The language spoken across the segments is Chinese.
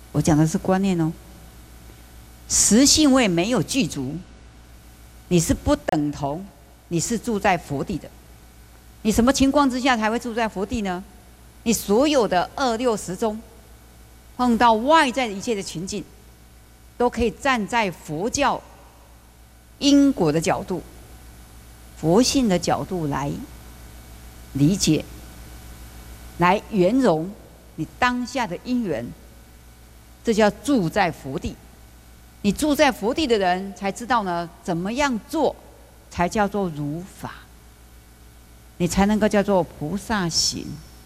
我讲的是观念哦。实性位没有具足，你是不等同你是住在佛地的。你什么情况之下才会住在佛地呢？你所有的二六时中，碰到外在的一切的情境，都可以站在佛教因果的角度、佛性的角度来理解，来圆融你当下的因缘。这叫住在佛地。你住在佛地的人才知道呢，怎么样做才叫做如法，你才能够叫做菩萨行。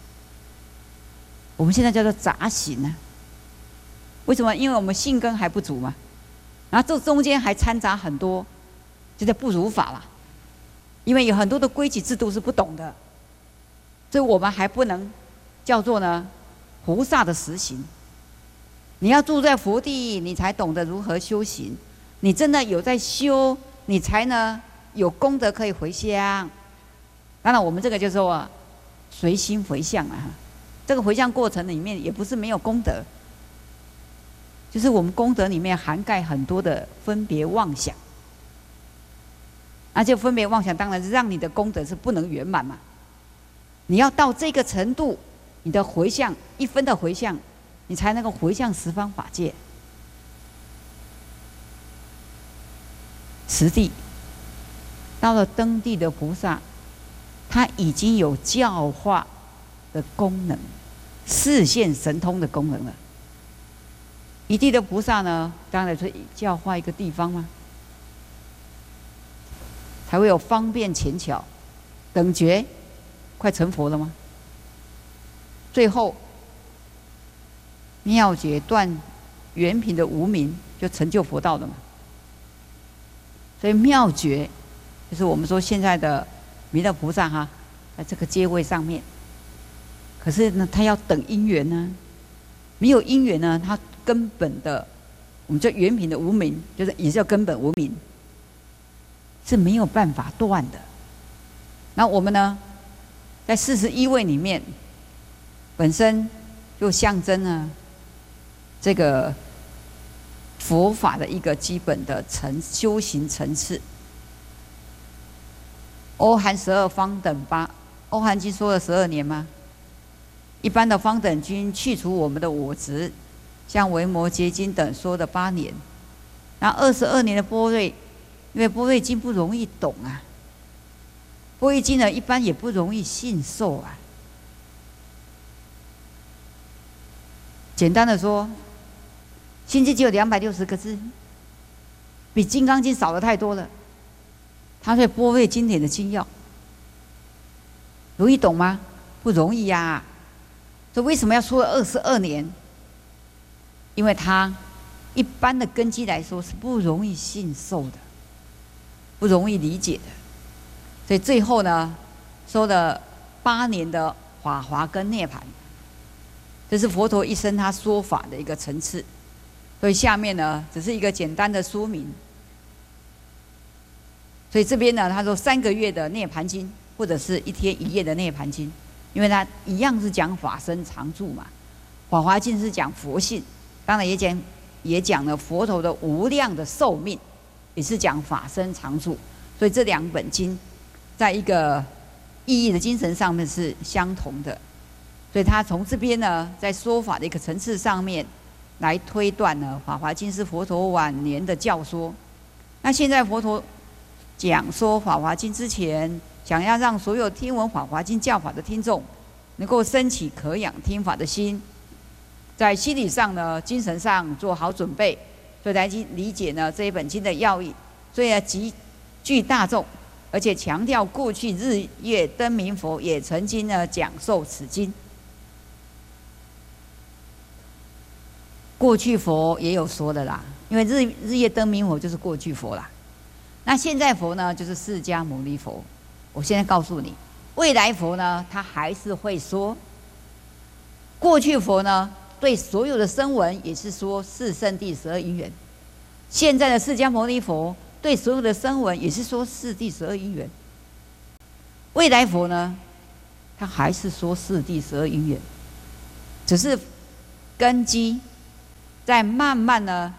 我们现在叫做杂行呢、为什么？因为我们性根还不足嘛，然后这中间还掺杂很多，就叫不如法了。因为有很多的规矩制度是不懂的，所以我们还不能叫做呢菩萨的实行。你要住在佛地，你才懂得如何修行。你真的有在修，你才呢有功德可以回向。当然，我们这个就是说随心回向啊。这个回向过程里面也不是没有功德，就是我们功德里面涵盖很多的分别妄想。而且分别妄想当然是让你的功德是不能圆满嘛。你要到这个程度，你的回向一分的回向。你才能够回向十方法界。实地到了登地的菩萨，他已经有教化的功能，示现神通的功能了。一地的菩萨呢，当然是教化一个地方嘛，才会有方便浅巧。等觉快成佛了吗？最后。妙觉断原品的无明，就成就佛道了嘛。所以妙觉就是我们说现在的弥勒菩萨哈，在这个阶位上面。可是呢，他要等因缘呢，没有因缘呢，他根本的我们叫原品的无明，就是也叫根本无明，是没有办法断的。那我们呢，在41位里面，本身就象征呢。这个佛法的一个基本的修行层次，欧含12方等8，欧含经说了12年吗？一般的方等经去除我们的我执，像维摩诘经等说的8年，然后22年的般若，因为般若经不容易懂啊，般若经呢一般也不容易信受啊。简单的说。心经只有260个字，比《金刚经》少的太多了。它是般若经典的精要，容易懂吗？不容易呀。所以为什么要说了22年？因为它一般的根基来说是不容易信受的，不容易理解的。所以最后呢，说了8年的法华跟涅槃，这是佛陀一生他说法的一个层次。所以下面呢，只是一个简单的说明。所以这边呢，他说3个月的涅槃经，或者是1天1夜的涅槃经，因为它一样是讲法身常住嘛。法华经是讲佛性，当然也讲了佛陀的无量的寿命，也是讲法身常住。所以这2本经，在一个意义的精神上面是相同的。所以他从这边呢，在说法的一个层次上面。来推断呢，《法华经》是佛陀晚年的教说。那现在佛陀讲说《法华经》之前，想要让所有听闻《法华经》教法的听众，能够升起可养听法的心，在心理上呢、精神上做好准备，所以来理解呢这一本经的要义。所以呢，极具大众，而且强调过去日月灯明佛也曾经呢讲授此经。过去佛也有说的啦，因为日夜灯明佛就是过去佛啦。那现在佛呢，就是释迦牟尼佛。我现在告诉你，未来佛呢，他还是会说。过去佛呢，对所有的声闻也是说四圣谛12因缘。现在的释迦牟尼佛对所有的声闻也是说四谛12因缘。未来佛呢，他还是说四谛12因缘，只是根基再慢慢呢，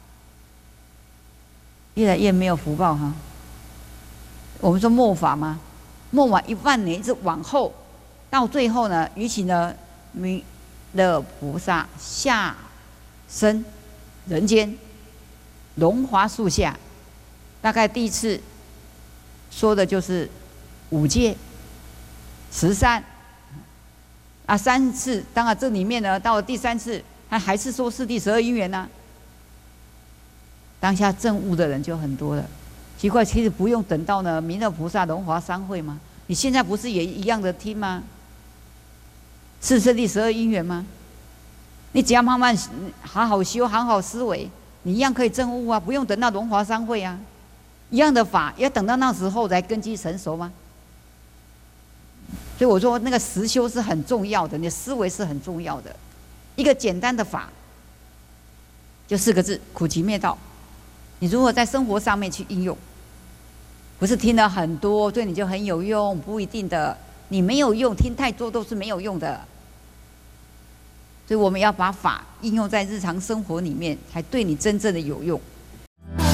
越来越没有福报哈。我们说末法嘛，末法10000年一直往后，到最后呢，于其呢弥勒菩萨下生人间，龙华树下，大概第一次说的就是5戒、13啊，3次。当然这里面呢，到了第3次，他还是说是第12因缘呐。当下证悟的人就很多了。奇怪，其实不用等到呢弥勒菩萨龙华三会吗？你现在不是也一样的听吗？是第12因缘吗？你只要慢慢好好修，好好思维，你一样可以证悟啊，不用等到龙华三会啊。一样的法，要等到那时候才根基成熟吗？所以我说，那个实修是很重要的，你的思维是很重要的。一个简单的法，就4个字：苦集灭道。你如何在生活上面去应用？不是听了很多对你就很有用，不一定的。你没有用，听太多都是没有用的。所以我们要把法应用在日常生活里面，才对你真正的有用。